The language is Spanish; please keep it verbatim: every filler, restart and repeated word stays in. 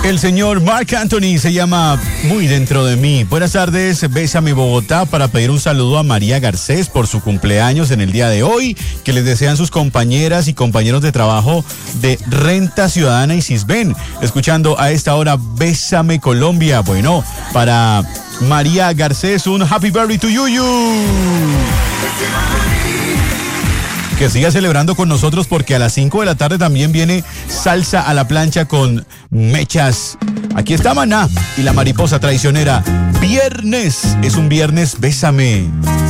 El señor Marc Anthony se llama Muy Dentro de Mí. Buenas tardes, Bésame Bogotá, para pedir un saludo a María Garcés por su cumpleaños en el día de hoy, que les desean sus compañeras y compañeros de trabajo de Renta Ciudadana y Sisben. Escuchando a esta hora Bésame Colombia. Bueno, para María Garcés, un happy birthday to you, you. Que siga celebrando con nosotros, porque a las cinco de la tarde también viene Salsa a la Plancha con Mechas. Aquí está Maná y la Mariposa Traicionera. Viernes, es un viernes, bésame.